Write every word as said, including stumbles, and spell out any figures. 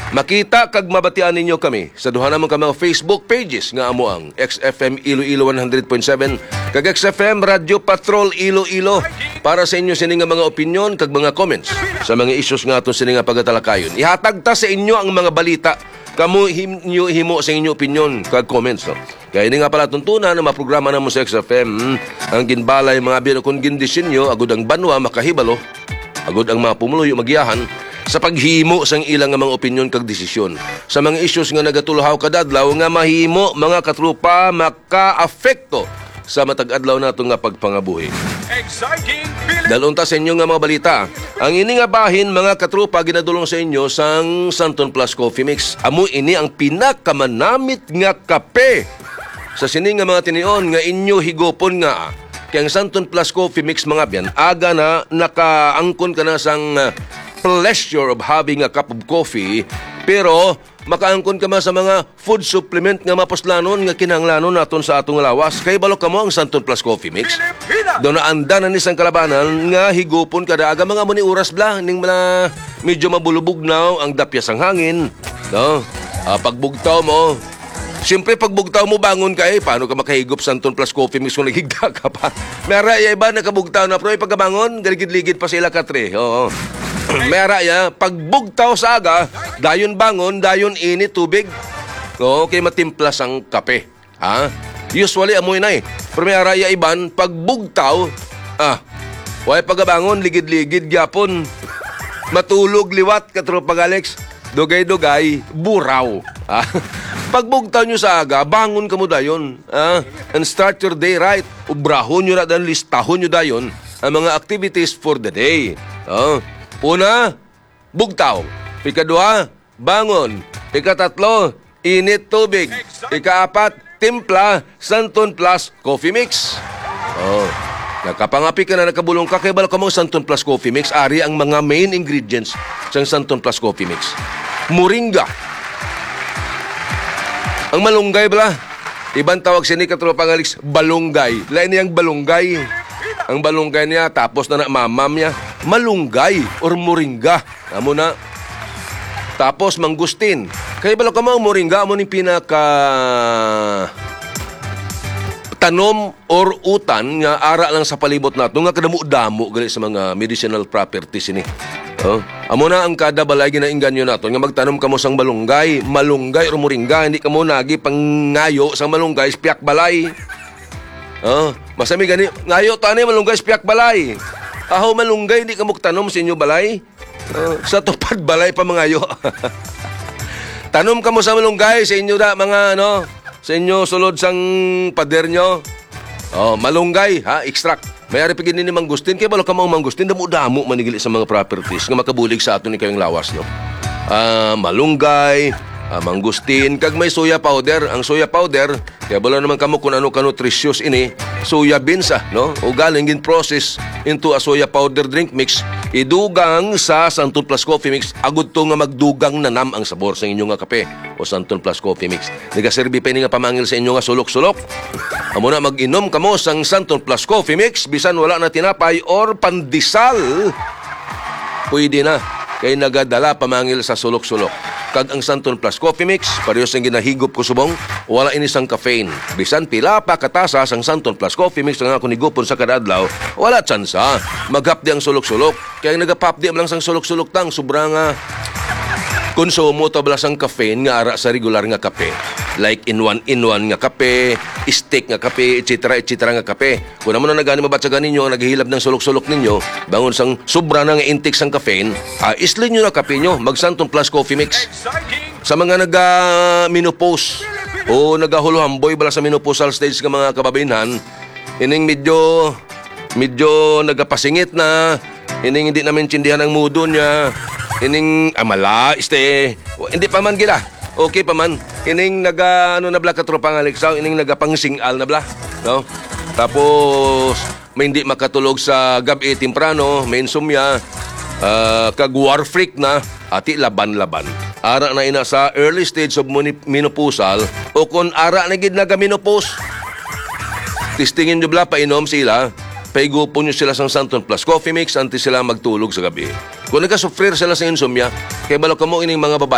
Makita kag mabatian ninyo kami sa duha namon ka mga Facebook pages nga amo ang X F M Iloilo one hundred point seven kag X F M Radio Patrol Iloilo para sa inyo sini nga mga opinion kag mga comments sa mga issues nga aton sini nga pagatalakayon. Ihatag ta sa inyo ang mga balita kamo himo himo sa inyo opinion kag comments. No? Kaya ini nga pala tuntunan na maprograma namo sa X F M hmm, ang ginbalay mga bino kung gindisinyo agud ang banwa makahibalo agud ang mga pumuluyo magiyahan sa paghimo sang ilang nga mga opinyon kag desisyon sa mga issues nga nagatuluhaw kadadlaw nga mahimo mga katrupa maka-apekto sa matag adlaw nato nga pagpangabuhi. Dalunta sa inyo nga mga balita. Ang ini nga bahin mga katrupa ginadulong sa inyo sang Santon Plus Coffee Mix. Amo ini ang pinakamanamit nga kape sa sini nga mga tinion nga inyo higopon nga. Kaya ang Santon Plus Coffee Mix mga biyan aga na nakaangkon ka na sang uh, pleasure of having a cup of coffee, pero makaangkon ka man sa mga food supplement nga mapuslanon nga kinahanglanon naton sa atong lawas. Kay balo kamo ang Santon Plus Coffee Mix. Do na anda na ni sang kalabanan nga higupon kada aga mga muni oras bla ning mga medyo mabulubugnaw ang dapyas ang hangin, no? Ah, pagbugtaw mo. Siyempre, pagbugtaw mo, bangon ka eh. Paano ka makahigop Santon Plus Coffee Mix kung nagigda ka pa? Mera, ya iba nakabugtaw na. Pero pagkabangon, galigid-ligid pa sila katre. Oo. Mera ya, pagbugtaw sa aga, dayon bangon, dayon init, tubig. Okay, matimplas ang kape. Ha? Usually, amoy na eh. Pero mera ya iban, pagbugtaw, ah, way pagkabangon, ligid-ligid, gyapon. Matulog, liwat, katropag Alex. Dugay-dugay, buraw. Ha? Pagbugtaw nyo sa aga, bangon ka mo dayon. Ah, and start your day right. Ubrahon nyo na dan, listahon nyo dayon ang mga activities for the day. Ah, una, bugtaw. Ikadua, bangon. Ikatatlo, init tubig. Ikaapat, timpla, Santon Plus Coffee Mix. Oh, nakapangapi ka na nakabulong ka, kaya bala ka mong Santon Plus Coffee Mix. Ari ang mga main ingredients sa Santon Plus Coffee Mix. Moringa. Ang malunggay bala, ibang tawag siya ni katropang Alex, balunggay. Lain niyang balunggay. Ang balunggay niya, tapos na na mamam niya, malunggay or moringa. Amo na. Tapos mangustin. Kaya bala ka mo, moringa, amo ni pinaka tanom or utan nga ara lang sa palibot nato nga kadamo-damo gali sa mga medicinal properties ini. Oh, amo na ang kada balay ginaingganyo nato nga magtanom kamo sang malunggay, malunggay or moringa, hindi kamo nagi pangayo sang malunggay spiak balay. Oh, masami gani ngayo tani malunggay spiak balay. Aho malunggay hindi kamo tanom sa inyo balay. Oh, sa tupad balay pa mangayo. Tanom kamo sa malunggay sa inyo da mga ano, sa inyo sulod sang pader nyo. Oh, malunggay, ha, extract. Mayari pagin ni mangustin, kaya balo ka mga mangustin, damo-damo manigili sa mga properties nga makabulig sa ato ni kayong lawas, no? Ah, malunggay, ah, mangustin, kag may soya powder. Ang soya powder, kaya balo naman kamo kung ano ka nutritious ini, soya beans, ah, no? O galing in process into a soya powder drink mix, idugang sa Santon Plus Coffee Mix, agud to nga magdugang nanam ang sabor sa inyo nga kape o Santon Plus Coffee Mix. Nagaserbi pa ini nga pamangil sa inyo nga sulok-sulok. Amo na mag-inom kamo sang Santon Plus Coffee Mix, bisan wala na tinapay or pandesal. Pwede na, kay nagadala pamangil sa sulok-sulok. Kag ang Santon Plus Coffee Mix, parehas ang ginahigop ko subong, wala inisang caffeine. Bisan pila pa katasa sang Santon Plus Coffee Mix nga ako nigupon sa kadadlaw, wala tsansa. Maghapdi ang sulok-sulok. Kaya nagapapdi lang sang sulok-sulok tang sobrang uh, konsumo to bala sang caffeine nga ara sa regular nga kape. Like in one in one nga kape, stick nga kape, et cetera et cetera nga kape. Kung naman na nagani mabatsagan ninyo ang naghihilab ng sulok-sulok ninyo, bangon sang sobra na nga intake sang caffeine, ah, islin nyo na kape nyo, mag Santon Plus Coffee Mix. Sa mga naga-menopause o nagahuluhamboy bala sa menopausal stage nga mga kababainhan, ining medyo medyo nagapasingit na, ining hindi namin tsindihan ang mudo niya, ining amala, este, hindi pa man gila. Okay pa man. Ining naga ano na bla katropang Alexaw, ining nagapangsingal na bla, no? Tapos may hindi makatulog sa gabi temprano, may insomnia, uh, kag war freak na, ati laban-laban. Ara na ina sa early stage of menopausal o kung ara na gid naga menopause. Testingin nyo bla painom sila, paigupon nyo sila sa Santon Plus Coffee Mix antes sila magtulog sa gabi. Kung nagkasufrir sila sa insomnia, kaya balo ka mo ining mga babae